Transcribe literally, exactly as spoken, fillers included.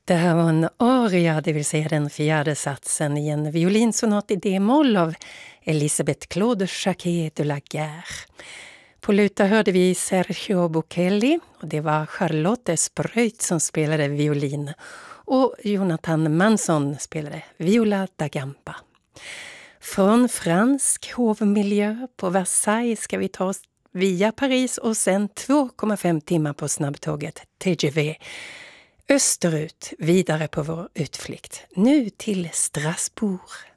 Det här var en aria, det vill säga den fjärde satsen i en violinsonat i D-moll av Elisabeth Claude Jacquet de la Guerre. På luta hörde vi Sergio Bocelli och det var Charlotte Espröjt som spelade violin och Jonathan Manson spelade viola da gamba. Från fransk hovmiljö på Versailles ska vi ta oss via Paris och sen två komma fem timmar på snabbtåget T G V österut vidare på vår utflykt. Nu till Strasbourg.